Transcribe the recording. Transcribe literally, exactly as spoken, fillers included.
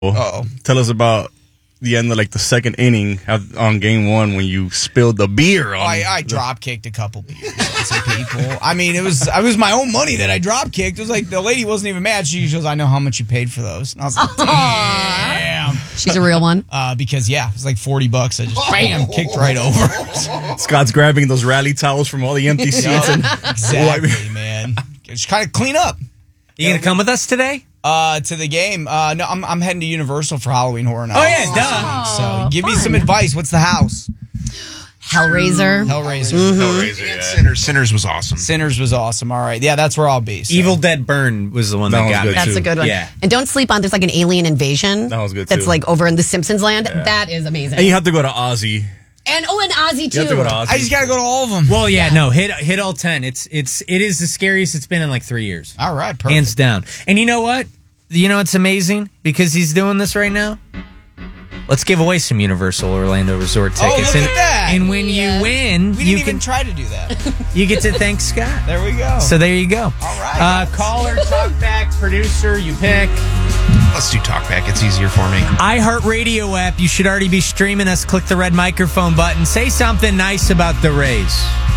Uh-oh. Tell us about the end of like the second inning on game one when you spilled the beer on. I, I drop kicked a couple beers on some people. I mean, it was it was my own money that I drop kicked. It was like the lady wasn't even mad. She goes, "I know how much you paid for those." And I was like, "Damn." She's a real one. Uh, because yeah, it was like forty bucks. I just bam kicked right over. Scott's grabbing those rally towels from all the empty seats and Exactly, man. Just kind of clean up. You gonna come with us today? Uh, to the game. Uh, no, I'm I'm heading to Universal for Halloween Horror Nights. Oh yeah, duh. So give me some advice. What's the house? Hellraiser. Hellraiser. Hellraiser, yeah. Sinners. Sinners was awesome. Sinners was awesome. All right, yeah, that's where I'll be. So. Evil Dead Burn was the one that, That was got good, me. That's too. a good one. Yeah. And don't sleep on, there's like an alien invasion. That was good, That's too. like over in the Simpsons land. That is amazing. And you have to go to Ozzy. And oh, and Ozzy too. You have to go to Ozzy. I just gotta go to all of them. Well, yeah, no, hit hit all ten. It's it's it is the scariest it's been in like three years, All right, perfect. hands down. And you know what? You know what's amazing because he's doing this right now. Let's give away some Universal Orlando Resort Oh, tickets, look and, at that. and when Yeah. you win, We didn't you even can try to do that. you get to thank Scott. There we go. So there you go. All right, uh, guys. caller, talkback, producer, you pick. Let's do talkback. It's easier for me. iHeartRadio app. You should already be streaming us. Click the red microphone button. Say something nice about the Rays.